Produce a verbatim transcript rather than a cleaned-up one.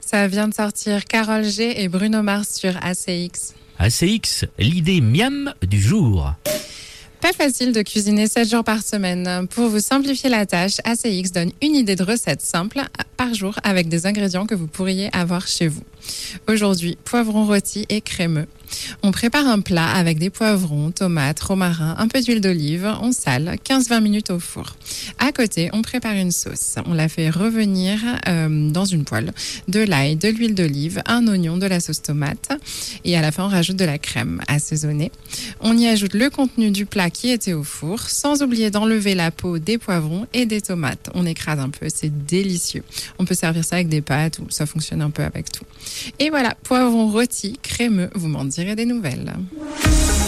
Ça vient de sortir Karol G et Bruno Mars sur A C X. A C X, l'idée miam du jour. Pas facile de cuisiner sept jours par semaine. Pour vous simplifier la tâche, A C X donne une idée de recette simple par jour avec des ingrédients que vous pourriez avoir chez vous. Aujourd'hui, poivrons rôtis et crémeux. On prépare un plat avec des poivrons, tomates, romarin, un peu d'huile d'olive, on sale, quinze à vingt minutes au four. À côté, on prépare une sauce. On la fait revenir euh, dans une poêle, de l'ail, de l'huile d'olive, un oignon, de la sauce tomate et à la fin, on rajoute de la crème assaisonnée. On y ajoute le contenu du plat qui était au four, sans oublier d'enlever la peau des poivrons et des tomates. On écrase un peu, c'est délicieux. On peut servir ça avec des pâtes ou ça fonctionne un peu avec tout. Et voilà, poivrons rôtis, crémeux, vous m'en direz des nouvelles.